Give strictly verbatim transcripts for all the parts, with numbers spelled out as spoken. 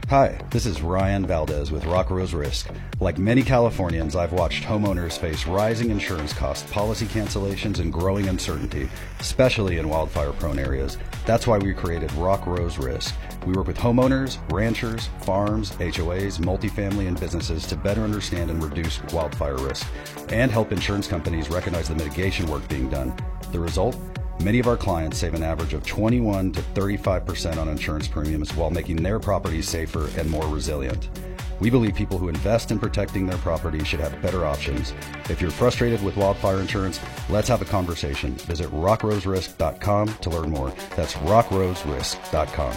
Hi, this is Ryan Valdez with Rock Rose Risk. Like many Californians, I've watched homeowners face rising insurance costs, policy cancellations, and growing uncertainty, especially in wildfire-prone areas. That's why we created Rock Rose Risk. We work with homeowners, ranchers, farms, H O As, multifamily, and businesses to better understand and reduce wildfire risk, and help insurance companies recognize the mitigation work being done. The result? Many of our clients save an average of twenty-one to thirty-five percent on insurance premiums while making their properties safer and more resilient. We believe people who invest in protecting their property should have better options. If you're frustrated with wildfire insurance, let's have a conversation. Visit rock rose risk dot com to learn more. That's rock rose risk dot com.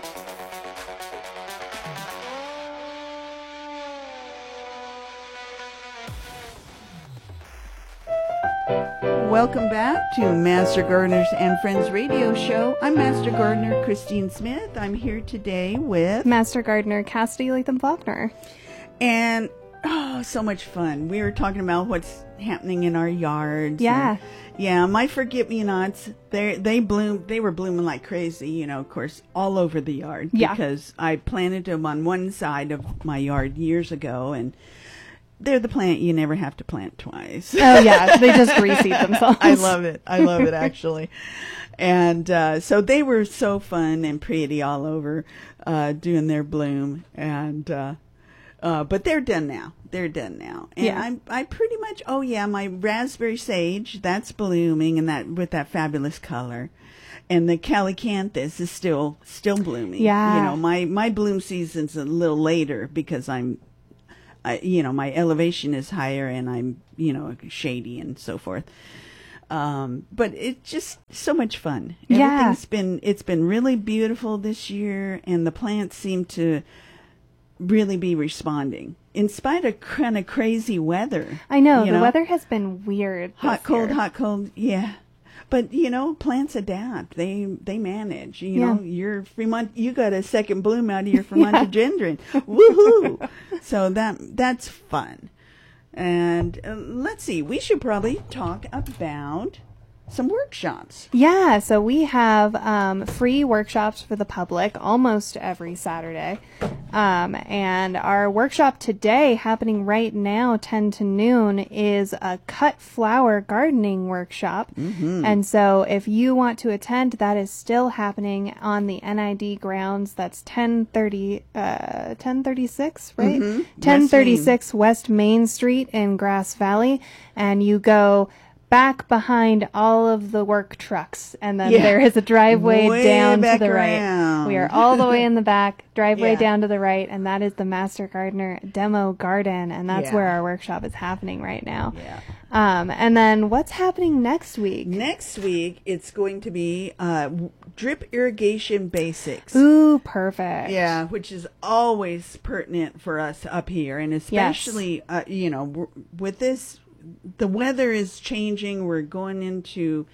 Welcome back to Master Gardeners and Friends Radio Show. I'm Master Gardener Christine Smith. I'm here today with Master Gardener Cassidy Latham Faulkner. And oh, so much fun. We were talking about what's happening in our yards. Yeah. And, yeah, my forget-me-nots, they they bloom. They were blooming like crazy, you know, of course, all over the yard. Yeah. Because I planted them on one side of my yard years ago, and they're the plant you never have to plant twice. Oh, yeah. They just reseed themselves. I love it. I love it, actually. And uh, so they were so fun and pretty all over uh, doing their bloom. And uh, uh, but they're done now. They're done now. And Yeah. I'm I pretty much, oh, yeah, my raspberry sage, that's blooming and that with that fabulous color. And the calycanthus is still still blooming. Yeah. You know, my, my bloom season's a little later because I'm I, you know, my elevation is higher and I'm, you know, shady and so forth. Um, but it's just so much fun. Yeah. Everything's been, it's been really beautiful this year, and the plants seem to really be responding in spite of kind of crazy weather. I know. you The weather has been weird. Hot, this cold, year. hot, cold. Yeah. But, you know, plants adapt. They they manage. You Yeah. know, your Fremont, you got a second bloom out of your Fremontodendron. Woohoo! So that that's fun. And uh, let's see, we should probably talk about some workshops. Yeah, so we have um, free workshops for the public almost every Saturday. Um, and our workshop today, happening right now, ten to noon, is a cut flower gardening workshop. Mm-hmm. And so if you want to attend, that is still happening on the N I D grounds. That's ten thirty, uh, ten thirty-six, right? Mm-hmm. ten thirty-six West Main Street in Grass Valley. And you go back behind all of the work trucks, and then Yeah. there is a driveway Way down to back the around. right. We are all the way in the back, driveway Yeah. down to the right, and that is the Master Gardener Demo Garden, and that's Yeah. where our workshop is happening right now. Yeah. Um, and then what's happening next week? Next week, it's going to be uh, w- drip irrigation basics. Ooh, perfect. Yeah, which is always pertinent for us up here, and especially, uh, you know, w- with this, the weather is changing. We're going into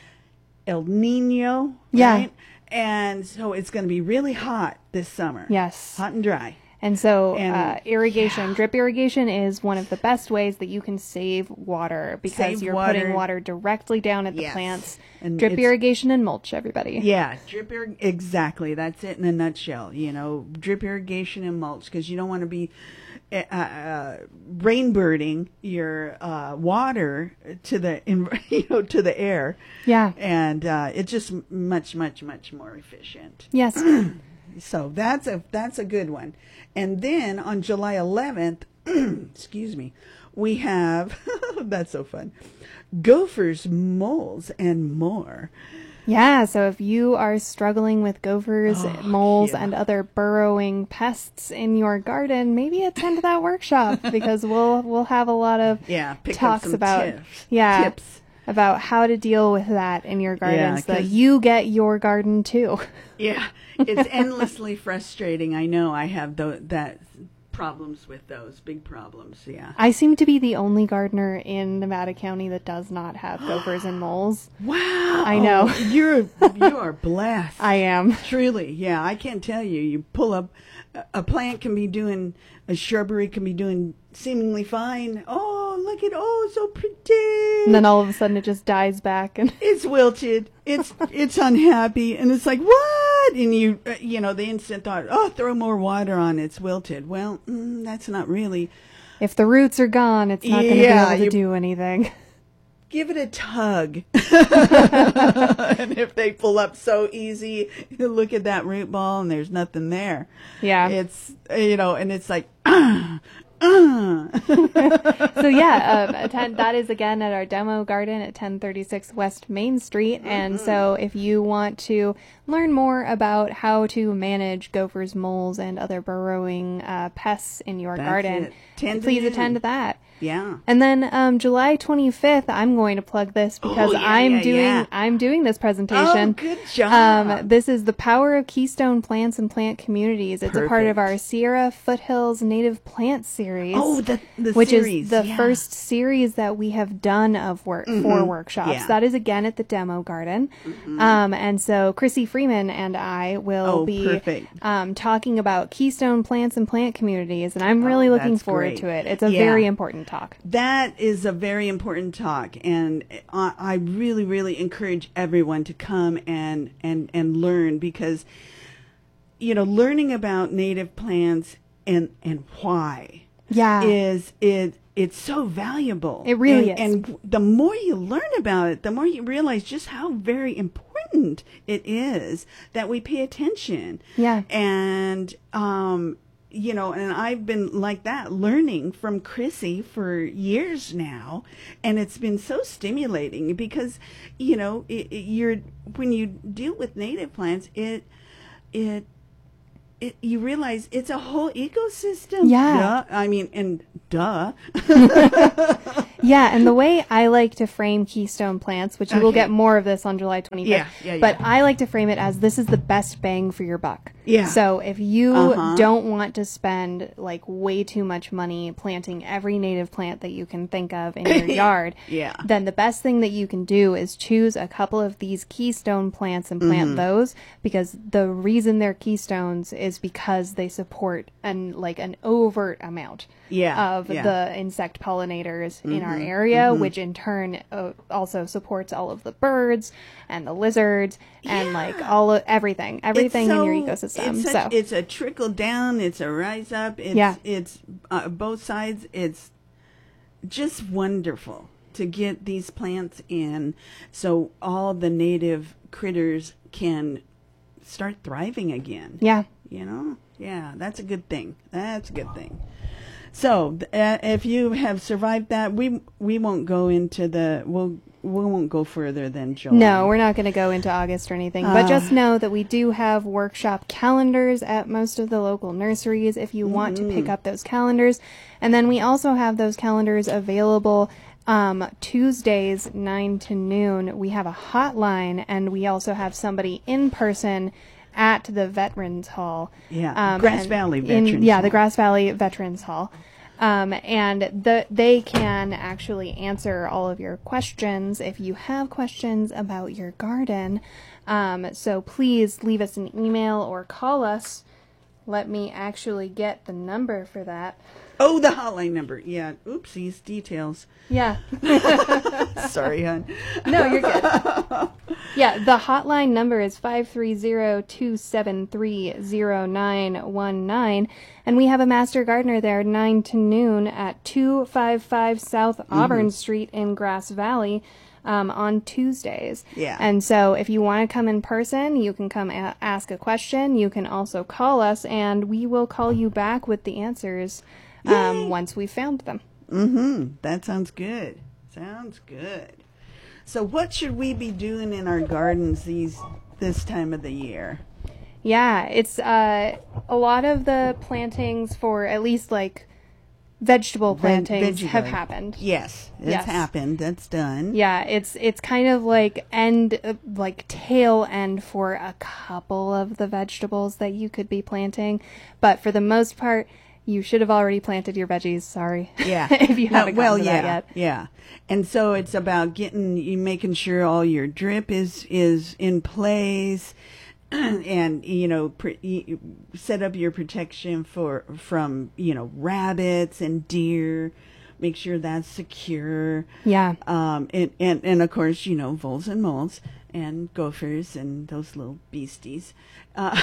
El Nino, Yeah. right? And so it's going to be really hot this summer. Yes. Hot and dry. And so And- uh, irrigation, drip irrigation is one of the best ways that you can save water because Save you're water. putting water directly down at the Yes. plants. And Drip it's- irrigation and mulch, everybody. Yeah, drip ir- exactly. That's it in a nutshell. You know, drip irrigation and mulch, because you don't want to be uh, uh, rainbirding your uh, water to the in, you know to the air. Yeah. And uh, it's just much, much, much more efficient. Yes. So that's a that's a good one. And then on July eleventh, excuse me, we have that's so fun. Gophers, moles, and more. Yeah, so if you are struggling with gophers, Oh, moles, yeah. and other burrowing pests in your garden, maybe attend that workshop because we'll we'll have a lot of Yeah, pick up talks some about tips. yeah Tips. about how to deal with that in your garden Yeah, so that 'cause- you get your garden too. Yeah, it's endlessly frustrating. I know I have tho- that problems with those big problems. Yeah. I seem to be the only gardener in Nevada County that does not have gophers and moles. Wow. I know. You're you are blessed. I am. Truly, yeah. I can't tell you. You pull up a, a plant can be doing a shrubbery can be doing seemingly fine. Oh, look at oh, so pretty. And then all of a sudden it just dies back and It's wilted. It's it's unhappy, and it's like what? And you, uh, you know, the instant thought, oh, throw more water on it, it's wilted. Well, mm, that's not really. If the roots are gone, it's not going to Yeah, be able to you- do anything. Give it a tug. And if they pull up so easy, you look at that root ball and there's nothing there. Yeah. It's, you know, and it's like, ah, ah. So yeah, um, attend, that is again at our demo garden at ten thirty-six West Main Street. And so if you want to learn more about how to manage gophers, moles, and other burrowing uh, pests in your That's garden, it. Tend to please them. attend that. Yeah. And then um, July twenty-fifth, I'm going to plug this because Oh, yeah, I'm yeah, doing yeah. I'm doing this presentation. Oh, good job. Um, this is the Power of Keystone Plants and Plant Communities. It's a part of Perfect. our Sierra Foothills Native Plant Series. Oh, the, the which series. is the yeah. first series that we have done of work for workshops. Yeah. That is again at the demo garden. Um, and so Chrissy Freeman and I will Oh, be perfect. um, talking about Keystone Plants and Plant Communities, and I'm really Oh, looking that's forward great. to it. It's a Yeah. very important talk. That is a very important talk, and I, I really, really encourage everyone to come and, and, and learn, because, you know, learning about native plants and, and why Yeah. is it it's so valuable. It really and, is. And the more you learn about it, the more you realize just how very important it is that we pay attention. Yeah. And um you know, and I've been like that, learning from Chrissy for years now, and it's been so stimulating because, you know, it, it, you're when you deal with native plants, it it it you realize it's a whole ecosystem. Yeah. Duh. I mean, and duh. Yeah, and the way I like to frame Keystone Plants, which you will Okay. get more of this on July twenty-fifth, Yeah, yeah, yeah. but I like to frame it as this is the best bang for your buck. Yeah. So if you Uh-huh. don't want to spend like way too much money planting every native plant that you can think of in your yard, Yeah. then the best thing that you can do is choose a couple of these keystone plants and plant Mm-hmm. those, because the reason they're keystones is because they support an like an overt amount Yeah, of yeah. the insect pollinators in our area, which in turn uh, also supports all of the birds and the lizards and like all of everything, everything It's in your so- ecosystem. It's, So such, it's a trickle down. It's a rise up. It's, Yeah. It's uh, both sides. It's just wonderful to get these plants in, so all the native critters can start thriving again. yeah, You know, yeah, that's a good thing. That's a good thing. So, uh, if you have survived that, we we won't go into the we'll we won't go further than July. no, we're not going to go into August or anything, but just know that we do have workshop calendars at most of the local nurseries if you want to pick up those calendars. And then we also have those calendars available um, Tuesdays, nine to noon. We have a hotline, and we also have somebody in person at the Veterans Hall. Yeah, Grass and Valley in- Veterans Yeah, Hall. the Grass Valley Veterans Hall. Um, and the, they can actually answer all of your questions if you have questions about your garden. Um, so please leave us an email or call us. Let me actually get the number for that. Oh, the hotline number. Yeah. Oopsies. Details. Yeah. Sorry, hon. No, you're good. Yeah, the hotline number is five three zero, two seven three, zero nine one nine, and we have a master gardener there nine to noon at two fifty-five South Auburn Street in Grass Valley um, on Tuesdays. Yeah. And so if you want to come in person, you can come a- ask a question. You can also call us, and we will call you back with the answers um, once we've found them. Mm-hmm. That sounds good. Sounds good. So, what should we be doing in our gardens these this time of the year? Yeah, it's uh, a lot of the plantings for at least like vegetable Veg- plantings veggie have garden. happened. Yes, it's Yes. happened. That's done. Yeah, it's it's kind of like end uh, like tail end for a couple of the vegetables that you could be planting, but for the most part, you should have already planted your veggies. Sorry, Yeah. if you No, haven't well, gotten to yeah, that yet. yeah. And so it's about getting you making sure all your drip is is in place, and you know pr- you set up your protection for from you know rabbits and deer. Make sure that's secure. Yeah. Um. And and and of course you know voles and moles. and gophers and those little beasties. Uh,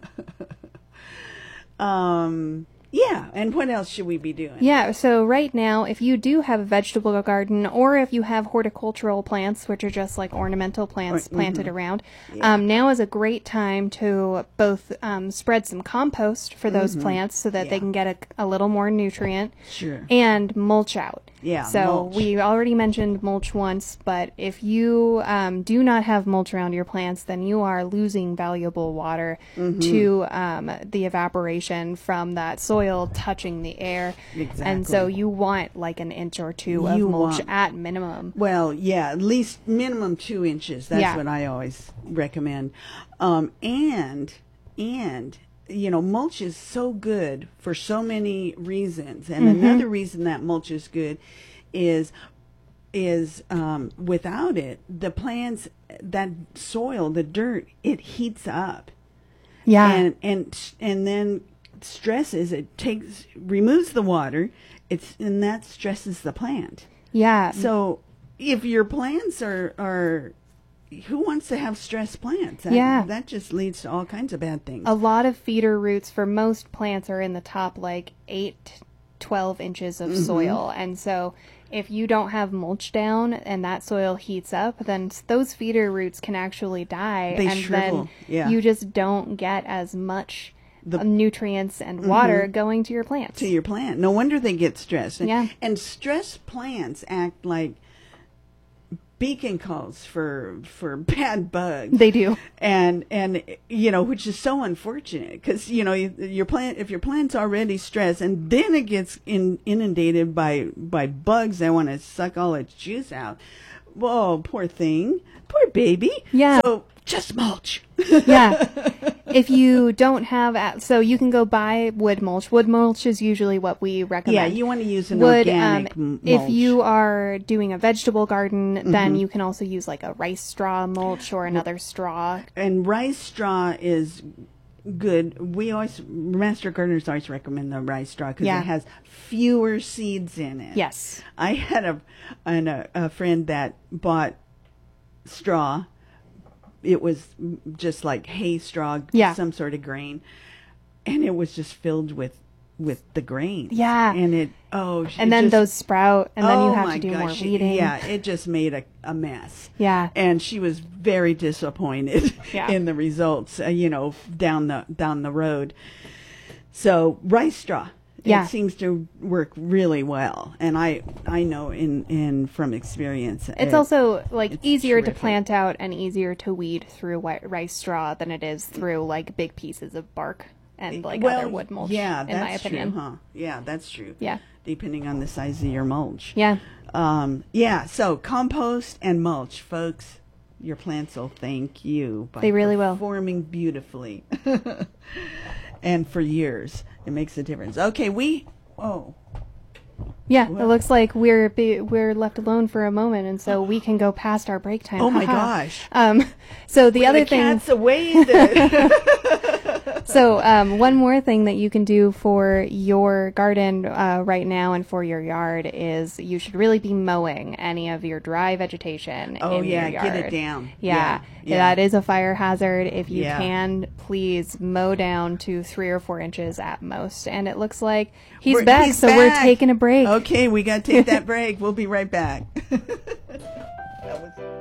um, yeah, and what else should we be doing? Yeah, so right now, if you do have a vegetable garden, or if you have horticultural plants, which are just like ornamental plants Or- planted mhm. around, Yeah. um, now is a great time to both um, spread some compost for those plants so that they Yeah. can get a, a little more nutrient, Sure. and mulch out. Yeah, So mulch. we already mentioned mulch once, but if you um, do not have mulch around your plants, then you are losing valuable water Mm-hmm. to um, the evaporation from that soil touching the air. And so Exactly. you want like an inch or two of You mulch want- at minimum. Well, yeah, at least minimum two inches. That's Yeah. what I always recommend. Um, and and you know, mulch is so good for so many reasons. And Mm-hmm. another reason that mulch is good is is um, without it, the plants, that soil, the dirt, it heats up. Yeah. and and and then stresses it takes removes the water. It's and that stresses the plant. yeah. So if your plants are are who wants to have stressed plants? That, Yeah. that just leads to all kinds of bad things. A lot of feeder roots for most plants are in the top like eight, twelve inches of Mm-hmm. soil. And so if you don't have mulch down and that soil heats up, then s- those feeder roots can actually die. They and shrivel, then yeah. you just don't get as much The- uh, nutrients and water going to your plants. to your plant. No wonder they get stressed. And, Yeah. and stressed plants act like beacon calls for for bad bugs. They do. and and you know, which is so unfortunate because you know you, your plant, if your plant's already stressed and then it gets in, inundated by by bugs that want to suck all its juice out. Whoa, poor thing, poor baby. Yeah. So just mulch. Yeah. If you don't have, a- so you can go buy wood mulch. Wood mulch is usually what we recommend. Yeah, you want to use an wood. organic Um, m- if mulch. Mm-hmm. you are doing a vegetable garden, then you can also use like a rice straw mulch or another straw. And rice straw is good. We always, master gardeners always recommend the rice straw because Yeah. it has fewer seeds in it. Yes. I had a, an, a a friend that bought straw. It was just like hay straw, Yeah. some sort of grain, and it was just filled with with the grain. Yeah. and it oh, it And then just, those sprout, and then oh you have my to do more gosh, weeding. Yeah, it just made a, a mess. Yeah. And she was very disappointed Yeah. in the results, uh, you know, down the down the road. So rice straw, Yeah. it seems to work really well, and I I know in in from experience. It's it- also like it's easier to terrific. plant out and easier to weed through wi- rice straw than it is through like big pieces of bark and like well, other wood mulch. Yeah, in that's my opinion. true, huh? Yeah, that's true. Yeah. Depending on the size of your mulch. Yeah. Um, yeah, so compost and mulch, folks. Your plants will thank you. By They really will. Performing beautifully. And for years. It makes a difference. Okay, we... Oh. Yeah, What? it looks like we're be, we're left alone for a moment, and so we can go past our break time. Oh, my Haha. gosh. Um, so the other the thing, cat's away. The, so um, one more thing that you can do for your garden uh, right now and for your yard is you should really be mowing any of your dry vegetation. oh, in yeah, your get yard. it down. Yeah, yeah. that is a fire hazard. If you Yeah. can, please mow down to three or four inches at most. And it looks like he's We're- back, he's so we're back. taking a break. Okay, we got to take that break. We'll be right back. That was...